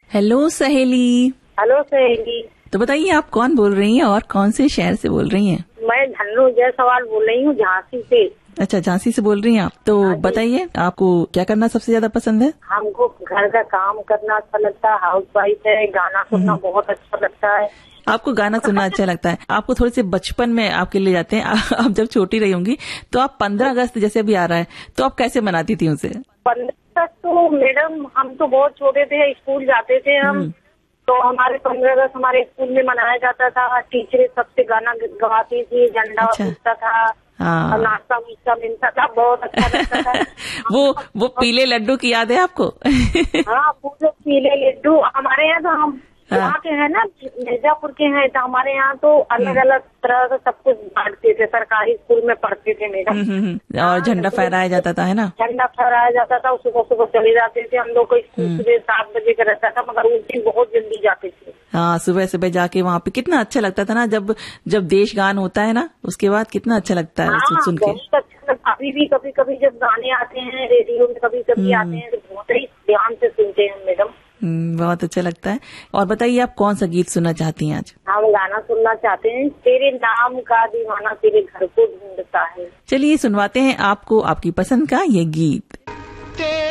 Hello सहेली। Hello सहेली। तो बताइए आप कौन बोल रही हैं और कौन से शहर से बोल रही हैं? मैं धन्नो जयसवाल बोल रही हूँ, झांसी से। अच्छा, झांसी से बोल रही हैं आप। तो बताइए आपको क्या करना सबसे ज्यादा पसंद है? हमको घर का काम करना अच्छा लगता है, हाउस वाइफ है, गाना सुनना बहुत अच्छा लगता है। आपको गाना सुनना अच्छा लगता है। आपको थोड़े से बचपन में आपके ले जाते हैं। आप जब छोटी रही होंगी तो आप 15 अगस्त जैसे अभी आ रहा है तो आप कैसे मनाती थी उसे? 15 अगस्त तो मैडम हम तो बहुत छोटे थे, स्कूल जाते थे हम, तो हमारे 15 अगस्त हमारे स्कूल में मनाया जाता था। टीचरें सबसे गाना गवाती थी, झंडा उठता था, और नाश्ता वास्ता मिलता था, बहुत अच्छा लगता था। वो पीले लड्डू की याद है आपको? हाँ, पूरे पीले लड्डू। हमारे यहाँ तो हम यहाँ के हैं ना, मिर्जापुर के हैं, तो हमारे यहाँ तो अलग अलग तरह से सब कुछ बांटते थे। सरकारी स्कूल में पढ़ते थे मैडम। और झंडा फहराया जाता था, है ना? झंडा फहराया जाता था। सुबह सुबह चले जाते थे हम लोग को स्कूल, सुबह 7 बजे का रहता था, मगर उस दिन बहुत जल्दी जाते थे। हाँ, सुबह सुबह जाके वहाँ पे कितना अच्छा लगता था ना, जब देश गान होता है ना, उसके बाद कितना अच्छा लगता है सुन के। बहुत अच्छा लगता। अभी भी कभी कभी जब गाने आते हैं रेडियो में, कभी कभी आते हैं, तो बहुत ही ध्यान से सुनते हैं मैडम। बहुत अच्छा लगता है। और बताइए आप कौन सा गीत सुनना चाहती हैं आज? हम गाना सुनना चाहते हैं, तेरे नाम का दीवाना तेरे घर को ढूंढता है। चलिए सुनवाते हैं आपको आपकी पसंद का ये गीत।